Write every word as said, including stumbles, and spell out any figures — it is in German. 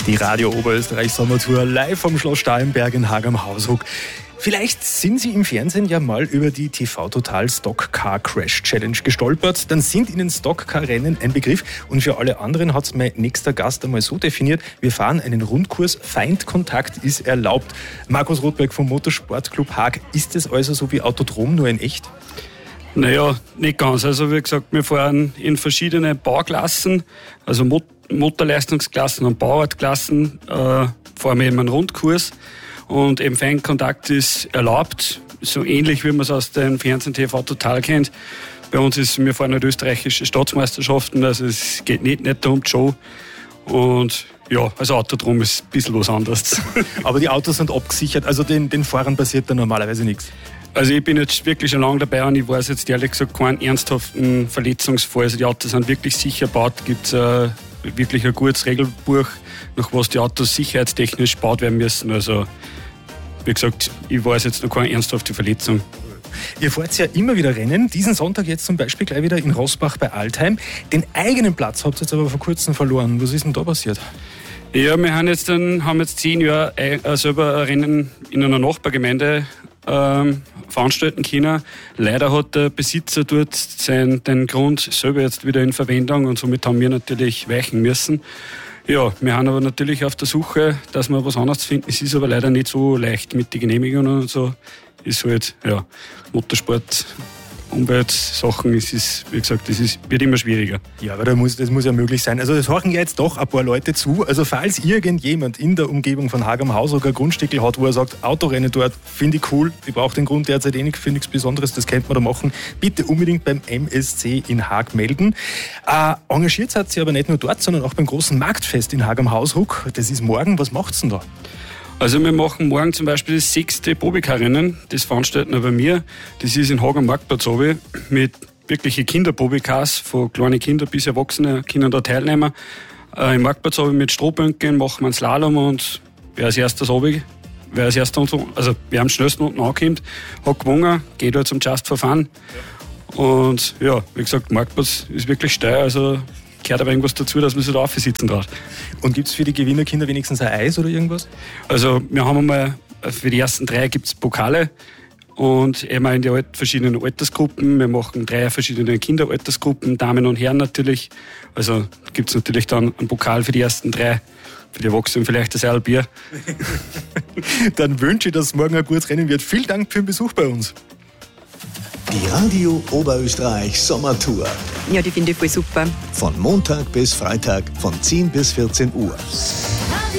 Die Radio Oberösterreich Sommertour live vom Schloss Stahlenberg in Haag am Hausruck. Vielleicht sind Sie im Fernsehen ja mal über die T V Total Stock Car Crash Challenge gestolpert. Dann sind Ihnen Stockcar-Rennen ein Begriff. Und für alle anderen hat es mein nächster Gast einmal so definiert: Wir fahren einen Rundkurs, Feindkontakt ist erlaubt. Markus Rothberg vom Motorsportclub Haag. Ist es also so wie Autodrom, nur in echt? Naja, nicht ganz. Also wie gesagt, wir fahren in verschiedene Bauklassen, also Mot- Motorleistungsklassen und Bauartklassen, äh, fahren wir eben einen Rundkurs. Und eben Feindkontakt ist erlaubt, so ähnlich wie man es aus dem Fernsehen T V Total kennt. Bei uns ist, wir fahren halt österreichische Staatsmeisterschaften, also es geht nicht, nicht um die Show. Und ja, also Autodrom ist ein bisschen was anderes. Aber die Autos sind abgesichert, also den, den Fahrern passiert da normalerweise nichts. Also ich bin jetzt wirklich schon lange dabei und ich weiß jetzt ehrlich gesagt keinen ernsthaften Verletzungsfall. Also die Autos sind wirklich sicher gebaut, gibt es äh, wirklich ein gutes Regelbuch, nach was die Autos sicherheitstechnisch gebaut werden müssen. Also wie gesagt, ich weiß jetzt noch keine ernsthafte Verletzung. Ihr fahrt ja immer wieder Rennen. Diesen Sonntag jetzt zum Beispiel gleich wieder in Rossbach bei Altheim. Den eigenen Platz habt ihr jetzt aber vor kurzem verloren. Was ist denn da passiert? Ja, wir haben jetzt, dann, haben jetzt zehn Jahre äh, selber ein Rennen in einer Nachbargemeinde ähm, veranstalten können. Leider hat der Besitzer dort sein, den Grund selber jetzt wieder in Verwendung und somit haben wir natürlich weichen müssen. Ja, wir haben aber natürlich auf der Suche, dass wir was anderes finden. Es ist aber leider nicht so leicht mit den Genehmigungen und so. Ist halt, ja, Motorsport, Umweltsachen, es ist, wie gesagt, das ist, wird immer schwieriger. Ja, aber das muss, das muss ja möglich sein. Also es horchen ja jetzt doch ein paar Leute zu. Also falls irgendjemand in der Umgebung von Haag am Hausruck ein Grundstückel hat, wo er sagt, Autorennen dort, finde ich cool, ich brauche den Grund derzeit eh nicht für nichts Besonderes, das könnte man da machen, bitte unbedingt beim M S C in Haag melden. Äh, engagiert seid ihr aber nicht nur dort, sondern auch beim großen Marktfest in Haag am Hausruck. Das ist morgen. Was macht's denn da? Also wir machen morgen zum Beispiel das sechste Bobbycar-Rennen, das veranstalten wir bei mir. Das ist in Haag am Marktplatz oben mit wirklichen Kinder-Bobbycars, von kleinen Kindern bis Erwachsene können da teilnehmen. Äh, Im Marktplatz oben mit Strohbänken machen wir einen Slalom und wer als erstes oben, wer als erster unten, also wer am schnellsten unten ankommt, hat gewonnen, geht halt zum Just for Fun. Und ja, wie gesagt, Marktplatz ist wirklich steil, also gehört aber irgendwas dazu, dass man sich da aufsitzen darf. Und gibt es für die Gewinnerkinder wenigstens ein Eis oder irgendwas? Also wir haben einmal, für die ersten drei gibt es Pokale und immer in die verschiedenen Altersgruppen. Wir machen drei verschiedene Kinderaltersgruppen, Damen und Herren natürlich. Also gibt es natürlich dann einen Pokal für die ersten drei. Für die Erwachsenen vielleicht das Eil Bier. Dann wünsche ich, dass morgen ein gutes Rennen wird. Vielen Dank für den Besuch bei uns. Die Radio Oberösterreich Sommertour. Ja, die finde ich voll super. Von Montag bis Freitag von zehn bis vierzehn Uhr.